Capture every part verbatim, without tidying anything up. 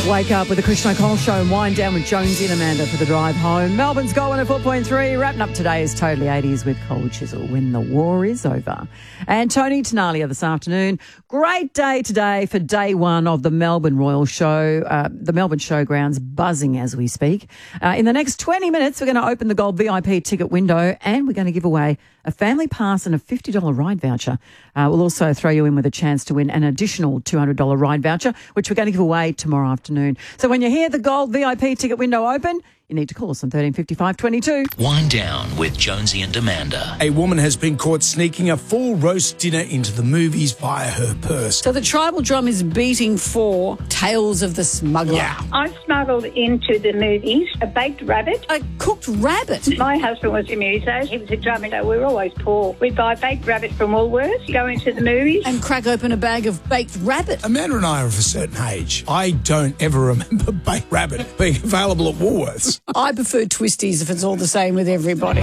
Wake up with the Christian O'Connell Show and wind down with Jonesy and Amanda for the drive home. Melbourne's Go one oh four point three. Wrapping up today is Totally eighties with Cold Chisel, When the War is Over. And Tony Tenalia this afternoon. Great day today for day one of the Melbourne Royal Show. Uh, the Melbourne Showgrounds buzzing as we speak. Uh, in the next twenty minutes, we're going to open the Gold V I P ticket window and we're going to give away a family pass and a fifty dollars ride voucher. Uh, we'll also throw you in with a chance to win an additional two hundred dollars ride voucher, which we're going to give away tomorrow afternoon. So when you hear the Gold V I P ticket window open, you need to call us on thirteen fifty-five twenty-two. Wind down with Jonesy and Amanda. A woman has been caught sneaking a full roast dinner into the movies via her purse. So the tribal drum is beating for Tales of the Smuggler. Yeah. I smuggled into the movies a baked rabbit. A cooked rabbit. My husband was a muso. He was a drummer, so we were always poor. We'd buy baked rabbit from Woolworths, go into the movies. And crack open a bag of baked rabbit. Amanda and I are of a certain age. I don't ever remember baked rabbit being available at Woolworths. I prefer twisties if it's all the same with everybody.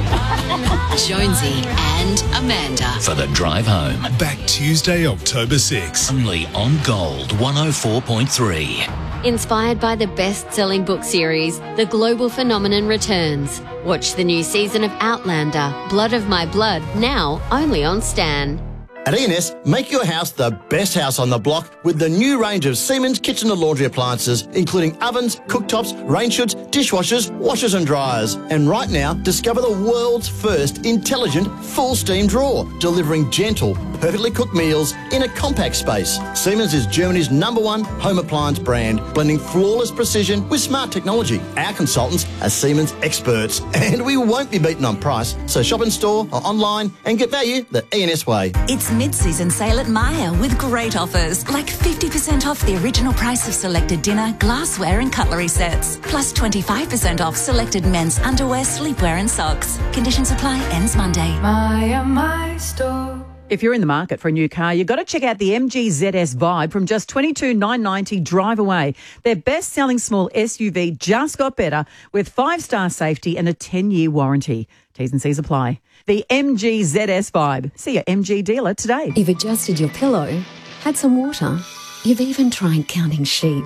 Jonesy and Amanda for the drive home. Back Tuesday, October sixth. Only on Gold one oh four point three. Inspired by the best-selling book series, The Global Phenomenon returns. Watch the new season of Outlander, Blood of My Blood, now only on Stan. At E and S, make your house the best house on the block with the new range of Siemens kitchen and laundry appliances, including ovens, cooktops, range hoods, dishwashers, washers and dryers. And right now, discover the world's first intelligent full steam drawer, delivering gentle, perfectly cooked meals in a compact space. Siemens is Germany's number one home appliance brand, blending flawless precision with smart technology. Our consultants are Siemens experts, and we won't be beaten on price. So shop in store or online and get value the E and S way. It's mid-season sale at Myer with great offers, like fifty percent off the original price of selected dinner, glassware and cutlery sets, plus twenty-five percent off selected men's underwear, sleepwear and socks. Conditions apply, ends Monday. Myer, my store. If you're in the market for a new car, you've got to check out the M G Z S Vibe from just twenty-two thousand nine hundred ninety dollars drive away. Their best-selling small S U V just got better with five-star safety and a ten-year warranty. T's and C's apply. The M G Z S Vibe. See your M G dealer today. You've adjusted your pillow, had some water. You've even tried counting sheep.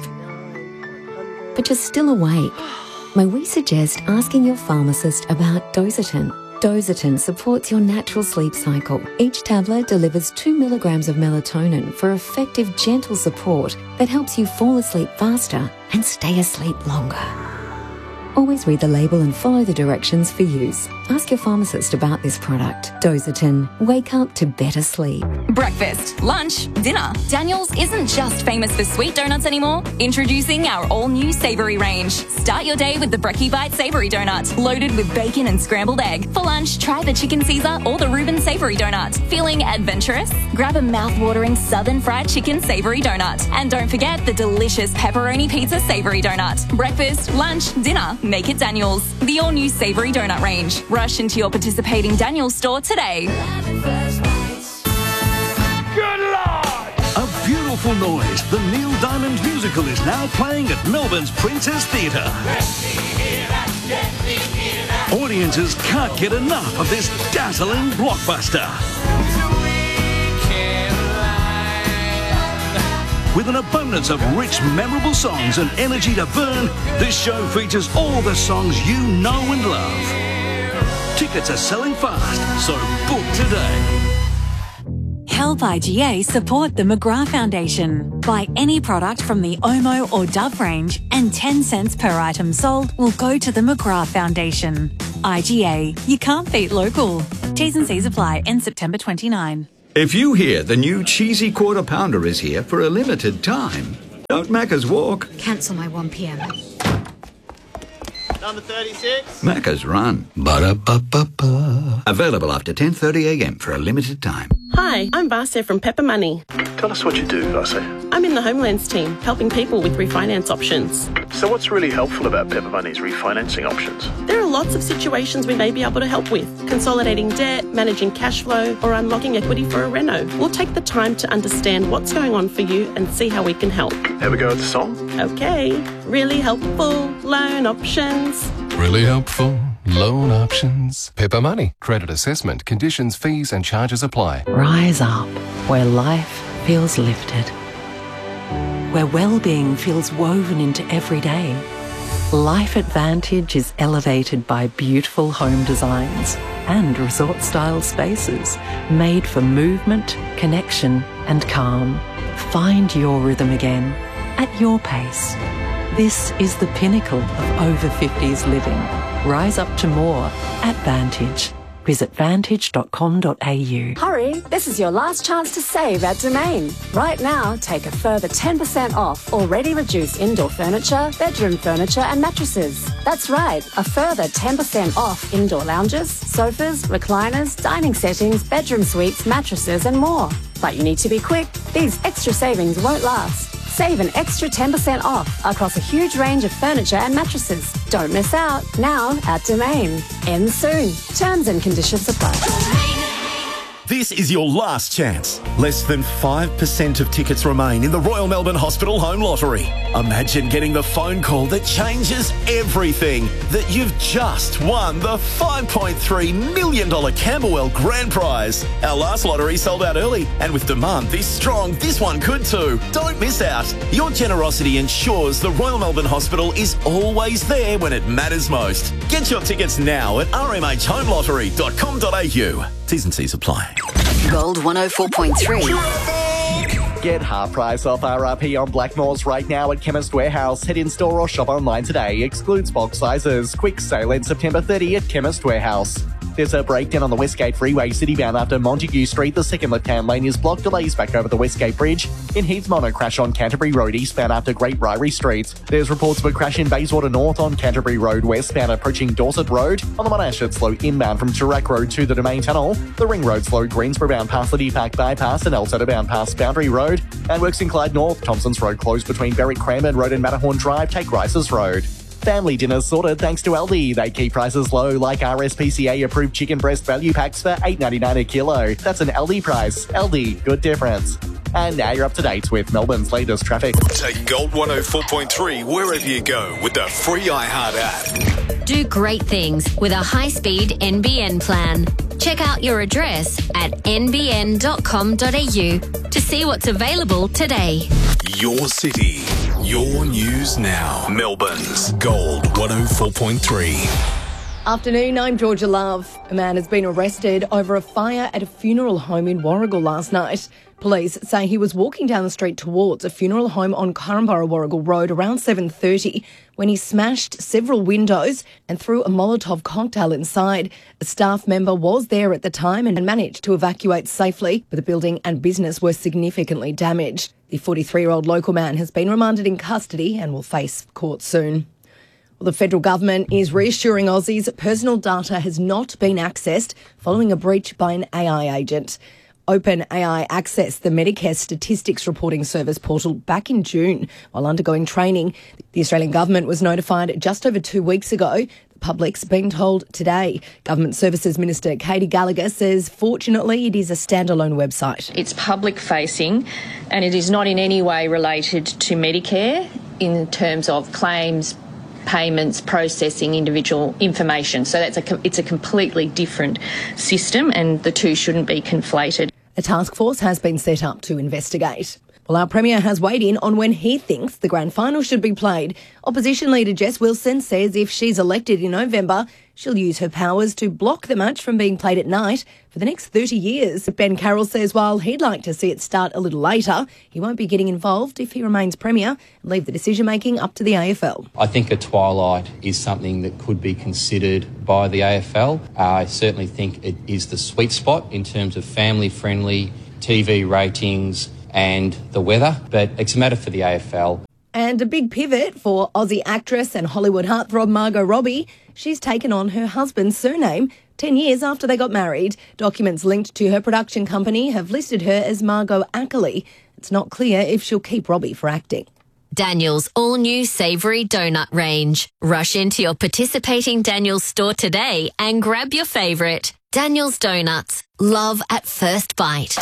But you're still awake. May we suggest asking your pharmacist about Dositin. Dositin supports your natural sleep cycle. Each tablet delivers two milligrams of melatonin for effective, gentle support that helps you fall asleep faster and stay asleep longer. Always read the label and follow the directions for use. Ask your pharmacist about this product. Dositin. Wake up to better sleep. Breakfast, lunch, dinner. Daniel's isn't just famous for sweet donuts anymore. Introducing our all-new savoury range. Start your day with the Brekkie Bite Savoury Donut, loaded with bacon and scrambled egg. For lunch, try the Chicken Caesar or the Reuben Savoury Donut. Feeling adventurous? Grab a mouth-watering Southern Fried Chicken Savoury Donut. And don't forget the delicious Pepperoni Pizza Savoury Donut. Breakfast, lunch, dinner. Make it Daniel's. The all-new Savoury Donut range. Rush into your participating Daniel's store today. Good Lord! A beautiful noise. The Neil Diamond musical is now playing at Melbourne's Princess Theatre. Audiences can't get enough of this dazzling blockbuster. With an abundance of rich, memorable songs and energy to burn, this show features all the songs you know and love. Tickets are selling fast, so book today. Help I G A support the McGrath Foundation. Buy any product from the Omo or Dove range and ten cents per item sold will go to the McGrath Foundation. I G A, you can't beat local. T's and C's apply in September twenty-ninth. If you hear the new cheesy quarter pounder is here for a limited time, don't Macca's walk. Cancel my one p.m. Number thirty-six. Macca's run. Ba-da-ba-ba-ba. Available after ten thirty a m for a limited time. Hi, I'm Vasya from Pepper Money. Tell us what you do, Vasya. I'm in the Homelands team, helping people with refinance options. So what's really helpful about Pepper Money's refinancing options? There are lots of situations we may be able to help with. Consolidating debt, managing cash flow, or unlocking equity for a reno. We'll take the time to understand what's going on for you and see how we can help. Have a go at the song? Okay. Really helpful loan options. Really helpful loan options. Pepper Money. Credit assessment, conditions, fees and charges apply. Rise up where life feels lifted. where well-being feels woven into every day. Life at Vantage is elevated by beautiful home designs and resort-style spaces made for movement, connection and calm. Find your rhythm again, at your pace. This is the pinnacle of over fifties living. Rise up to more at Vantage. Visit vantage dot com dot a u. Hurry, this is your last chance to save at Domain. Right now, take a further ten percent off already reduced indoor furniture, bedroom furniture and mattresses. That's right, a further ten percent off indoor lounges, sofas, recliners, dining settings, bedroom suites, mattresses and more. But you need to be quick. These extra savings won't last. Save an extra ten percent off across a huge range of furniture and mattresses. Don't miss out. Now at Domain. Ends soon. Terms and conditions apply. This is your last chance. Less than five percent of tickets remain in the Royal Melbourne Hospital Home Lottery. Imagine getting the phone call that changes everything, that you've just won the five point three million dollars Camberwell Grand Prize. Our last lottery sold out early, and with demand this strong, this one could too. Don't miss out. Your generosity ensures the Royal Melbourne Hospital is always there when it matters most. Get your tickets now at r m h home lottery dot com dot a u. T's and C's apply. Gold one oh four point three. Get half price off R R P on Blackmores right now at Chemist Warehouse. Head in store or shop online today. Excludes bulk sizes. Quick sale in September thirtieth at Chemist Warehouse. There's a breakdown on the Westgate Freeway citybound after Montague Street. The second left-hand lane is blocked. Delays back over the Westgate Bridge. In Heathmont, a crash on Canterbury Road eastbound after Great Ryrie Street. There's reports of a crash in Bayswater North on Canterbury Road westbound approaching Dorset Road. On the Monash, it's slow inbound from Chirac Road to the Domain Tunnel. The Ring Road slow Greensboro bound past the Deepak Bypass and Elsota bound past Boundary Road. And works in Clyde North. Thompson's Road closed between Berwick Cranbourne Road and Matterhorn Drive. Take Rices Road. Family dinners sorted thanks to Aldi. They keep prices low like R S P C A approved chicken breast value packs for eight ninety-nine a kilo. That's an Aldi price. Aldi, good difference. And now you're up to date with Melbourne's latest traffic. Take Gold one oh four point three wherever you go with the free iHeart app. Do great things with a high-speed N B N plan. Check out your address at n b n dot com dot a u to see what's available today. Your city, your news now. Melbourne's Gold one oh four point three. Afternoon, I'm Georgia Love. A man has been arrested over a fire at a funeral home in Warragul last night. Police say he was walking down the street towards a funeral home on Corumburra Warragul Road around seven thirty when he smashed several windows and threw a Molotov cocktail inside. A staff member was there at the time and managed to evacuate safely, but the building and business were significantly damaged. The forty-three-year-old local man has been remanded in custody and will face court soon. Well, the federal government is reassuring Aussies personal data has not been accessed following a breach by an A I agent. OpenAI accessed the Medicare Statistics Reporting Service portal back in June while undergoing training. The Australian government was notified just over two weeks ago. The public's been told today. Government Services Minister Katie Gallagher says, fortunately, it is a standalone website. It's public-facing and it is not in any way related to Medicare in terms of claims, payments, processing individual information. So that's a, it's a completely different system and the two shouldn't be conflated. A task force has been set up to investigate. Well, our Premier has weighed in on when he thinks the grand final should be played. Opposition leader Jess Wilson says if she's elected in November, she'll use her powers to block the match from being played at night for the next thirty years. Ben Carroll says while he'd like to see it start a little later, he won't be getting involved if he remains Premier and leave the decision-making up to the A F L. I think a twilight is something that could be considered by the A F L. Uh, I certainly think it is the sweet spot in terms of family-friendly T V ratings and the weather, but it's a matter for the A F L. And a big pivot for Aussie actress and Hollywood heartthrob Margot Robbie. She's taken on her husband's surname ten years after they got married. Documents linked to her production company have listed her as Margot Ackley. It's not clear if she'll keep Robbie for acting. Daniel's all-new savoury donut range. Rush into your participating Daniel's store today and grab your favourite. Daniel's Donuts. Love at first bite.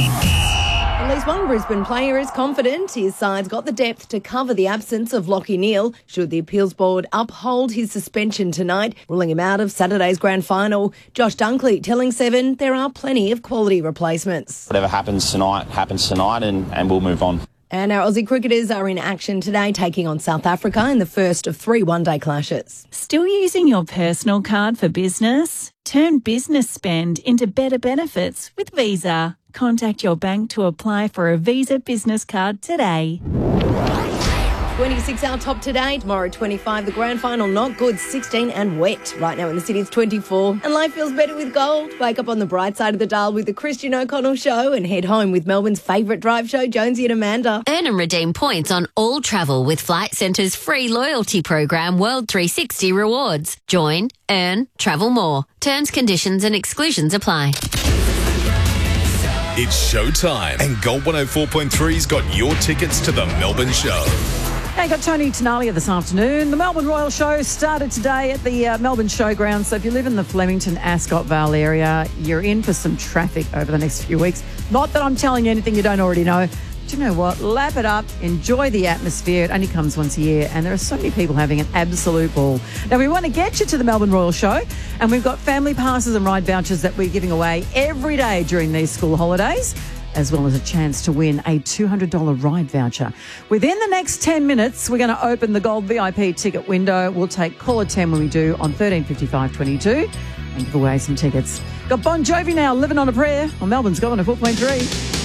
At least one Brisbane player is confident his side's got the depth to cover the absence of Lachie Neale should the appeals board uphold his suspension tonight, ruling him out of Saturday's grand final. Josh Dunkley telling Seven there are plenty of quality replacements. Whatever happens tonight, happens tonight and, and we'll move on. And our Aussie cricketers are in action today, taking on South Africa in the first of three one-day clashes. Still using your personal card for business? Turn business spend into better benefits with Visa. Contact your bank to apply for a Visa business card today. twenty-six our top today. Tomorrow, twenty-five. The grand final, not good, sixteen and wet. Right now in the city, it's twenty-four. And life feels better with gold. Wake up on the bright side of the dial with the Christian O'Connell Show and head home with Melbourne's favourite drive show, Jonesy and Amanda. Earn and redeem points on all travel with Flight Centre's free loyalty program, World three sixty Rewards. Join, earn, travel more. Terms, conditions and exclusions apply. It's showtime, and Gold one oh four point three's got your tickets to the Melbourne show. Hey, got Tony Tenalia this afternoon. The Melbourne Royal Show started today at the uh, Melbourne Showgrounds. So if you live in the Flemington, Ascot Vale area, you're in for some traffic over the next few weeks. Not that I'm telling you anything you don't already know. But you know what? Lap it up. Enjoy the atmosphere. It only comes once a year. And there are so many people having an absolute ball. Now, we want to get you to the Melbourne Royal Show. And we've got family passes and ride vouchers that we're giving away every day during these school holidays, as well as a chance to win a two hundred dollars ride voucher. Within the next ten minutes, we're going to open the Gold V I P ticket window. We'll take caller ten when we do on thirteen fifty-five twenty-two and give away some tickets. Got Bon Jovi now, Living on a Prayer on Melbourne's Gold one oh four point three.